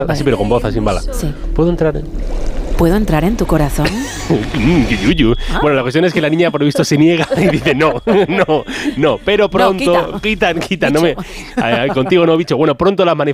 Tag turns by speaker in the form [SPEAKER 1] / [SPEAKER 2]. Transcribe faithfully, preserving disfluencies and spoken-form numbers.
[SPEAKER 1] Vale.
[SPEAKER 2] Así, pero con voz, así en bala.
[SPEAKER 1] Sí.
[SPEAKER 2] ¿Puedo entrar en...?
[SPEAKER 1] ¿Puedo entrar en tu corazón?
[SPEAKER 2] Mm, qué yuyu. Bueno, la cuestión es que la niña por lo visto se niega y dice no, no, no, pero pronto,
[SPEAKER 1] No, quita.
[SPEAKER 2] quitan, quitan, no me, ay, ay, contigo no, bicho. Bueno, pronto las manifestaciones